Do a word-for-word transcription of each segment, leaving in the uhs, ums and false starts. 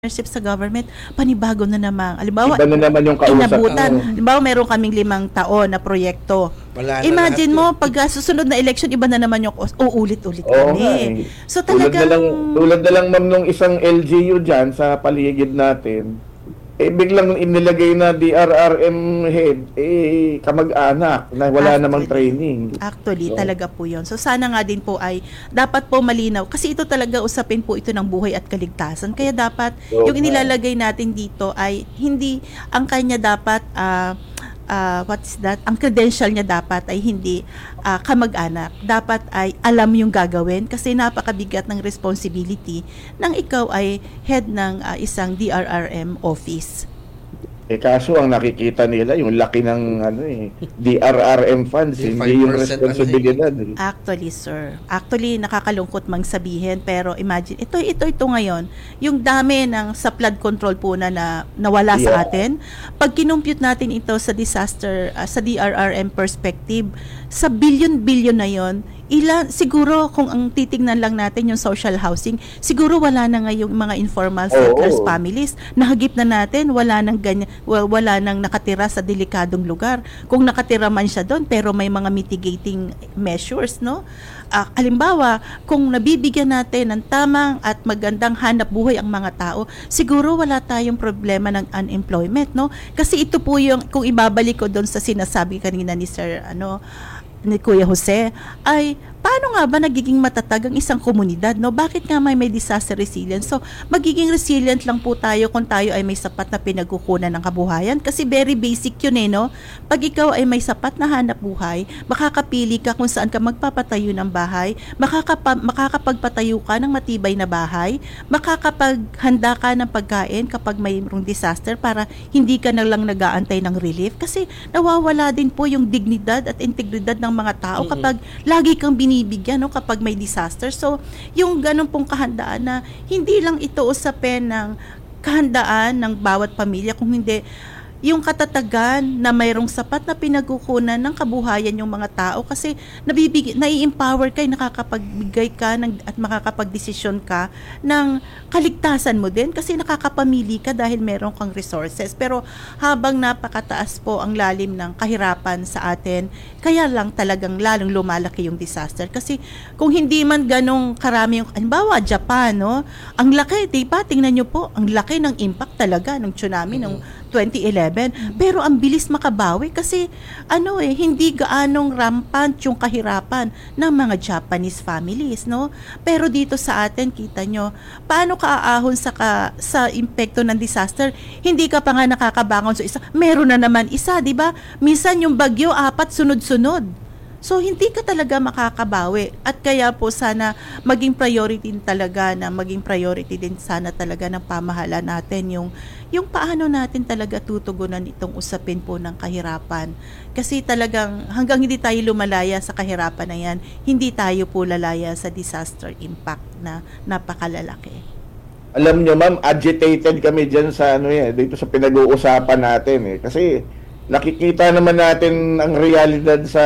Partnership sa government, panibago na naman. Halimbawa, Iba na naman yung kausap. inabutan. Oo. Halimbawa, meron kaming limang taon na proyekto. Wala na Imagine mo, lahat pag uh, susunod na election, iba na naman yung cost. Uulit-ulit Oo kami. nga eh. So Tulad na talagang, lang, tulad na lang ma'am nung isang L G U dyan sa paligid natin, eh biglang inilagay na D R R M head, eh kamag-anak na wala Actually. namang training. actually, So, talaga po yun. So sana nga din po ay, dapat po malinaw. Kasi ito talaga, usapin po ito ng buhay at kaligtasan. Kaya dapat, Oo yung nga. inilalagay natin dito ay, hindi, ang kanya dapat, ah, uh, what's that? Ang credential niya dapat ay hindi uh, kamag-anak. Dapat ay alam yung gagawin kasi napakabigat ng responsibility nang ikaw ay head ng uh, isang D R R M office. Eh kaso ang nakikita nila yung laki ng ano eh D R R M funds, Yung hindi yung five percent responsibilidad. eh. Actually, sir. Actually, nakakalungkot mang sabihin, pero imagine, ito, ito, ito ngayon, yung dami ng sa flood control po na, na nawala sa Yeah. atin, pag kinumpute natin ito sa disaster, uh, sa D R R M perspective, sa billion-billion na yon, ilan, siguro kung ang titingnan lang natin yung social housing, siguro wala na nga yung mga informal settlers Oo. families, nahagip na natin, wala nang ganyan, wa- wala nang nakatira sa delikadong lugar. Kung nakatira man siya doon, pero may mga mitigating measures, no? Ah, halimbawa, kung nabibigyan natin ng tamang at magandang hanap buhay ang mga tao, siguro wala tayong problema ng unemployment, no? Kasi ito po yung, kung ibabalik ko doon sa sinasabi kanina ni Sir, ano, ni Kuya Jose, ay paano nga ba nagiging matatag ang isang komunidad, no? Bakit nga may may disaster resilience? So, magiging resilient lang po tayo kung tayo ay may sapat na pinagkukunan ng kabuhayan kasi very basic yun eh, no? Pag ikaw ay may sapat na hanap buhay, makakapili ka kung saan ka magpapatayo ng bahay, makakapa, makakapagpatayo ka ng matibay na bahay, makakapaghanda ka ng pagkain kapag mayroong disaster para hindi ka na lang nag-aantay ng relief kasi nawawala din po yung dignidad at integridad ng mga tao Mm-mm. kapag lagi kang binibigyan, no, kapag may disaster. So, yung ganun pong kahandaan na hindi lang ito usapin ng kahandaan ng bawat pamilya, kung hindi yung katatagan na mayroong sapat na pinagkukunan ng kabuhayan yung mga tao kasi nabibig nai-empower ka, nakakapagbigay ka ng, at makakapagdesisyon ka ng kaligtasan mo din kasi nakakapamili ka dahil meron kang resources. Pero habang napakataas po ang lalim ng kahirapan sa atin, kaya lang talagang lalong lumalaki yung disaster. Kasi kung hindi man ganong karami yung, halimbawa, Japan, no? Ang laki, diba? Tingnan nyo po, ang laki ng impact talaga ng tsunami ng twenty eleven. Pero ang bilis makabawi kasi ano eh, hindi gaanong rampant yung kahirapan ng mga Japanese families, no? Pero dito sa atin, kita nyo, paano ka aahon sa, ka, sa impekto ng disaster? Hindi ka pa nga nakakabangon sa isa. Meron na naman isa, di ba? Minsan yung bagyo, apat sunod-sunod. So, hindi ka talaga makakabawi. At kaya po sana maging priority din talaga na maging priority din sana talaga ng pamahalaan natin yung, yung paano natin talaga tutugunan itong usapin po ng kahirapan. Kasi talagang hanggang hindi tayo lumalaya sa kahirapan na yan, hindi tayo po lalaya sa disaster impact na napakalalaki. Alam nyo ma'am, agitated kami dyan sa ano yan, dito sa pinag-uusapan natin eh. Kasi nakikita naman natin ang realidad sa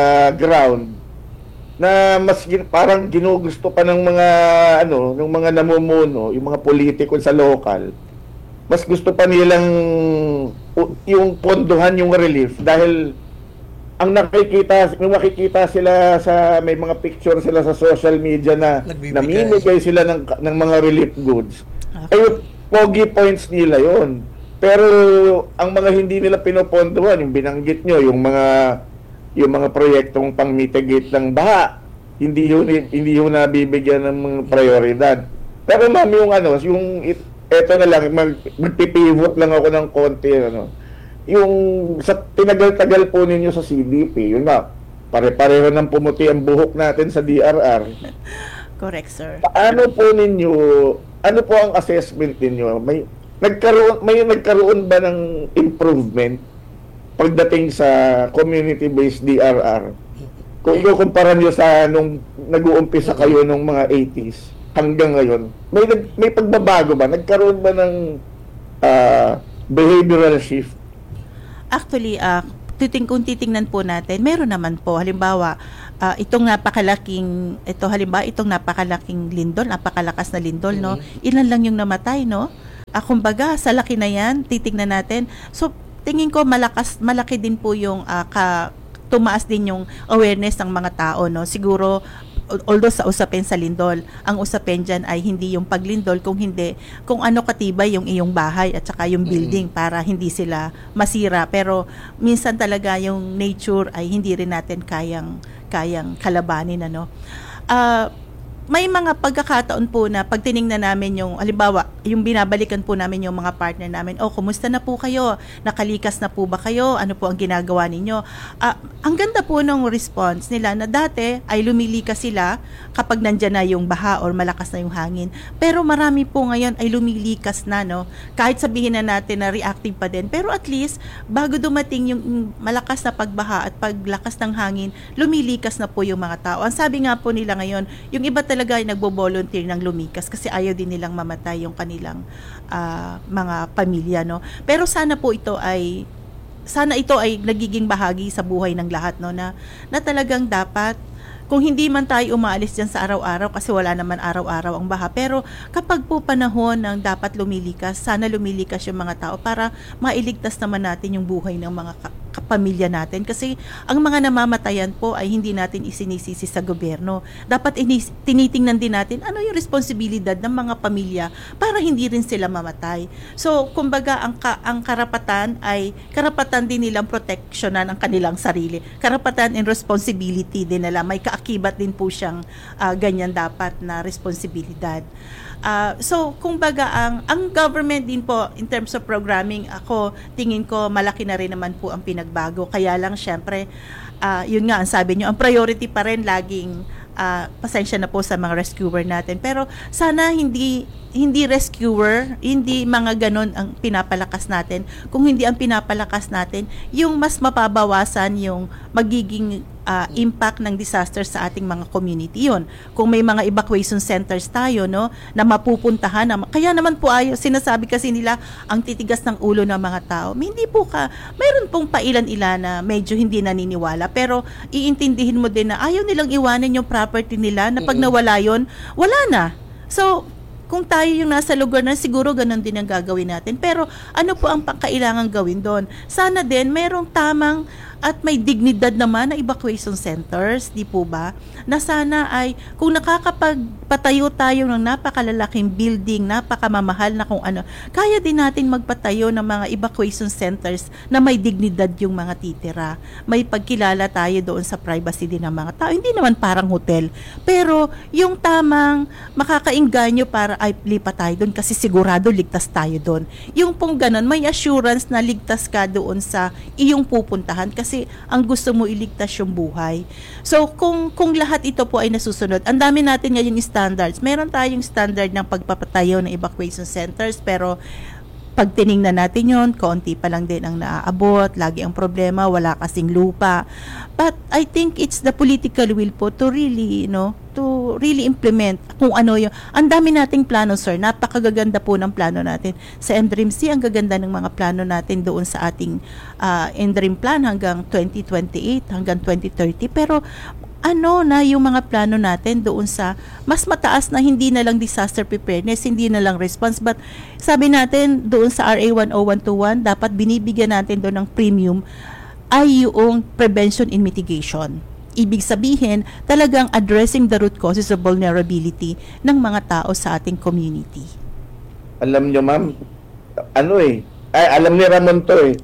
ground na mas gin, parang ginugusto pa ng mga ano, ng mga namumuno, yung mga politiko sa local. Mas gusto pa nilang u- yung pondohan yung relief dahil ang nakikita, yung makikita sila sa may mga picture sila sa social media na Nagbibigay. namimigay sila ng ng mga relief goods. Ay, pogi points nila yon. Pero ang mga hindi nila pinopondohan, yung binanggit nyo, yung mga yung mga proyektong pang-mitigate ng baha, hindi yun hindi yun nabibigyan ng mga prioridad. Pero ma'am, yung ano, yung it, eto na lang mag, magpipivot lang ako ng konti ano. Yung sa tinagal-tagal po ninyo sa C D P, yun nga, pare-pareho ng pumuti ang buhok natin sa D R R. Correct, sir. Paano po ninyo, ano po ang assessment ninyo? May nagkaroon may nagkaroon ba ng improvement pagdating sa community-based D R R? Kung ikukumpara nyo sa nung nag-uumpisa kayo nung mga eighties hanggang ngayon, may nag, may pagbabago ba? Nagkaroon ba ng ah, behavioral shift? Actually, uh, titing, kung titingnan po natin, meron naman po. Halimbawa, uh, itong napakalaking, ito halimbawa, itong napakalaking lindol, napakalakas na lindol, no? Ilan lang yung namatay, no? uh, kumbaga sa laki na yan, titignan natin. So tingin ko malakas malaki din po yung uh, ka, tumaas din yung awareness ng mga tao, no. Siguro although sa usapin sa lindol, ang usapin dyan ay hindi yung paglindol, kung hindi, kung ano katibay yung iyong bahay at saka yung building mm-hmm. para hindi sila masira. Pero minsan talaga yung nature ay hindi rin natin kayang kayang kalabanin, ano. Uh, may mga pagkakataon po na pag tiningnan namin yung, halimbawa, yung binabalikan po namin yung mga partner namin, oh, kumusta na po kayo? Nakalikas na po ba kayo? Ano po ang ginagawa ninyo? Uh, ang ganda po ng response nila na dati ay lumilikas sila kapag nandyan na yung baha or malakas na yung hangin. Pero marami po ngayon ay lumilikas na, no? Kahit sabihin na natin na reactive pa din. Pero at least, bago dumating yung malakas na pagbaha at paglakas ng hangin, lumilikas na po yung mga tao. Ang sabi nga po nila ngayon, yung iba talaga ay nagbo-volunteer ng lumikas kasi ayaw din nilang mamatay yung kanilang uh, mga pamilya, no. Pero sana po ito ay sana ito ay nagiging bahagi sa buhay ng lahat, no, na na talagang dapat kung hindi man tayo umaalis dyan sa araw-araw kasi wala naman araw-araw ang baha, pero kapag po panahon ng dapat lumilikas, sana lumilikas yung mga tao para mailigtas naman natin yung buhay ng mga ka- kapamilya natin. Kasi ang mga namamatayan po ay hindi natin isinisisi sa gobyerno. Dapat inis- tinitingnan din natin ano yung responsibilidad ng mga pamilya para hindi rin sila mamatay. So, kumbaga, ang, ka- ang karapatan ay karapatan din nilang proteksyonan ang kanilang sarili. Karapatan and responsibility din nila. May kaakibat din po siyang uh, ganyan dapat na responsibilidad. Uh, so, kumbaga, ang, ang government din po, in terms of programming, ako, tingin ko, malaki na rin naman po ang pinagbago. Kaya lang, syempre, uh, yun nga, ang sabi nyo, ang priority pa rin laging, uh, pasensya na po sa mga rescuer natin. Pero, sana hindi, hindi rescuer, hindi mga ganon ang pinapalakas natin. Kung hindi ang pinapalakas natin, yung mas mapabawasan yung magiging Uh, impact ng disaster sa ating mga community. Yun, kung may mga evacuation centers tayo, no, na mapupuntahan, na, kaya naman po ayo, sinasabi kasi nila ang titigas ng ulo ng mga tao. Hindi po ka, mayroon pong pailan-ilan na medyo hindi naniniwala, pero iintindihin mo din na ayaw nilang iwanan yung property nila na pag nawala yun, wala na. So, kung tayo yung nasa lugar na, siguro ganun din ang gagawin natin. Pero ano po ang kailangan gawin doon? Sana din merong tamang at may dignidad naman na evacuation centers, di po ba? Na sana ay, kung nakakapagpatayo tayo ng napakalalaking building, napakamamahal na kung ano, kaya din natin magpatayo ng mga evacuation centers na may dignidad yung mga titira. May pagkilala tayo doon sa privacy din ng mga tao. Hindi naman parang hotel, pero yung tamang makakainganyo para ay lipat tayo doon kasi sigurado ligtas tayo doon. Yung pong ganun, may assurance na ligtas ka doon sa iyong pupuntahan kasi kasi ang gusto mo iligtas yung buhay. So, kung kung lahat ito po ay nasusunod, ang dami natin ngayon standards. Meron tayong standard ng pagpapatayo ng evacuation centers, pero pag tiningnan natin yon, konti pa lang din ang naaabot, lagi ang problema, wala kasing lupa. But I think it's the political will po to really, you know, to really implement kung ano yung, ang dami nating plano, sir, napakagaganda po ng plano natin. Sa N D R I M C, ang gaganda ng mga plano natin doon sa ating uh, N D R I M plan hanggang twenty twenty-eight, hanggang twenty thirty, pero ano na yung mga plano natin doon sa mas mataas na hindi na lang disaster preparedness, hindi na lang response, but sabi natin doon sa R A one oh one twenty-one, dapat binibigyan natin doon ng premium ay yung prevention and mitigation. Ibig sabihin, talagang addressing the root causes of vulnerability ng mga tao sa ating community. Alam nyo, ma'am, ano eh, ay, alam ni Ramon to eh,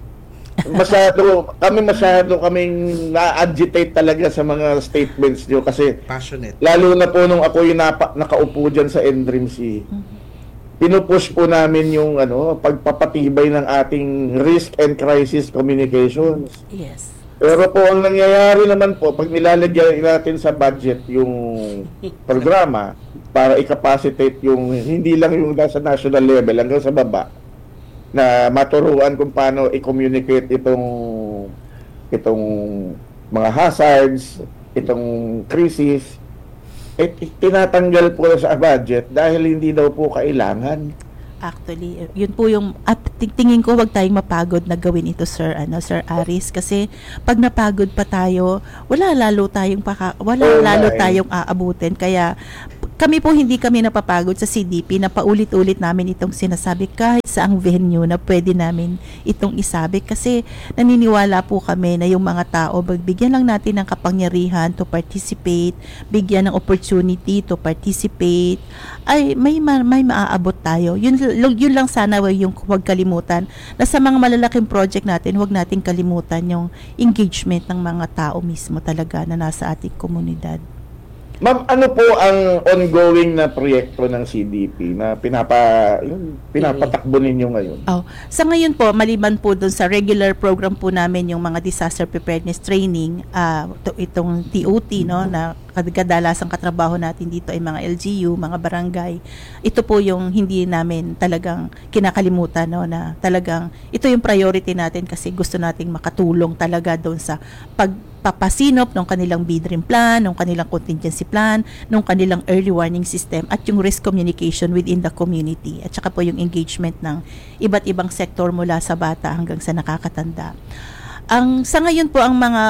masyado kami masyado kaming na-agitate talaga sa mga statements niyo kasi passionate. Lalo na po nung ako yung napa, nakaupo diyan sa N D R I M C. Mm-hmm. Pinupush po namin yung ano, pagpapatibay ng ating risk and crisis communications. Yes. Pero po ang nangyayari naman po pag nilalagyan natin sa budget yung programa para i-capacitate yung hindi lang yung nasa national level hanggang sa baba, na maturuan kung paano i-communicate itong itong mga hazards, itong crisis, eh, tinatanggal po sa budget dahil hindi daw po kailangan. Actually, yun po yung at tingin ko wag tayong mapagod na gawin ito, sir, ano, Sir Aris, kasi pag napagod pa tayo, wala lalo tayong paka, wala oh, lalo my. tayong aabutin. Kaya kami po hindi kami napapagod sa C D P na paulit-ulit namin itong sinasabi kahit sa ang venue na pwede namin itong isabi kasi naniniwala po kami na yung mga tao, bigyan lang natin ng kapangyarihan to participate, bigyan ng opportunity to participate, ay may ma- may maaabot tayo. Yun, yun lang sana yung huwag kalimutan na sa mga malalaking project natin, huwag nating kalimutan yung engagement ng mga tao mismo talaga na nasa ating komunidad. Ma'am, ano po ang ongoing na proyekto ng C D P na pinapa yung pinapatakbo ninyo ngayon? Oh, sa ngayon po, maliban po doon sa regular program po namin yung mga disaster preparedness training, uh, itong T O T, no, na kadalasang katrabaho natin dito ay mga L G U, mga barangay. Ito po yung hindi namin talagang kinakalimutan, no, na talagang ito yung priority natin kasi gusto nating makatulong talaga doon sa pagpapasinop ng kanilang B-Dream plan, ng kanilang contingency plan, ng kanilang early warning system at yung risk communication within the community at saka po yung engagement ng iba't ibang sektor mula sa bata hanggang sa nakakatanda. Ang sa ngayon po ang mga